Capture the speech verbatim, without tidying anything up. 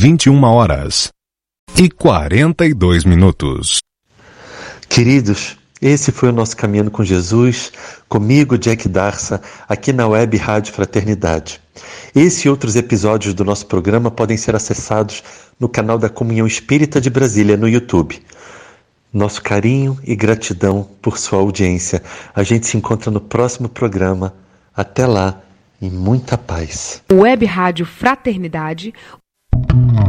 vinte e uma horas e quarenta e dois minutos. Queridos, esse foi o nosso Caminhando com Jesus, comigo, Jack Darsa, aqui na Web Rádio Fraternidade. Esse e outros episódios do nosso programa podem ser acessados no canal da Comunhão Espírita de Brasília no YouTube. Nosso carinho e gratidão por sua audiência. A gente se encontra no próximo programa. Até lá, e muita paz. Web Rádio Fraternidade.